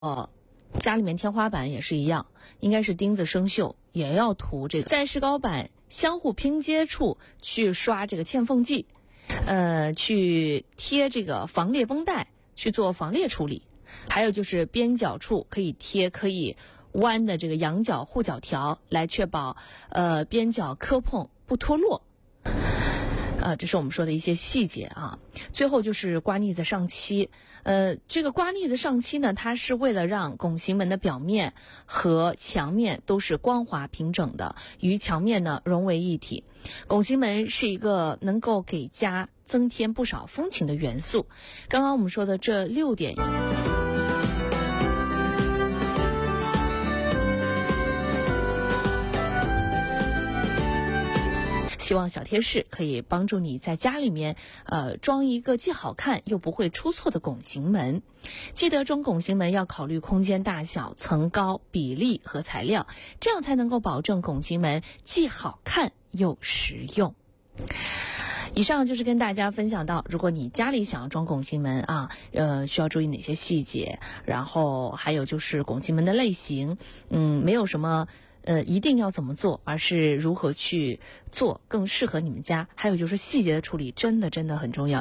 家里面天花板也是一样，应该是钉子生锈，也要涂这个在石膏板相互拼接处去刷这个嵌缝剂，去贴这个防裂绷带，去做防裂处理。还有就是边角处可以贴可以弯的这个仰角护角条，来确保边角磕碰不脱落。这是我们说的一些细节啊。最后就是刮腻子上漆，这个刮腻子上漆呢，它是为了让拱形门的表面和墙面都是光滑平整的，与墙面呢融为一体。拱形门是一个能够给家增添不少风情的元素。刚刚我们说的这6点。希望小贴士可以帮助你在家里面装一个既好看又不会出错的拱形门。记得装拱形门要考虑空间大小、层高、比例和材料，这样才能够保证拱形门既好看又实用。以上就是跟大家分享到，如果你家里想要装拱形门啊，需要注意哪些细节，然后还有就是拱形门的类型，没有什么一定要怎么做，而是如何去做更适合你们家。还有就是细节的处理真的很重要。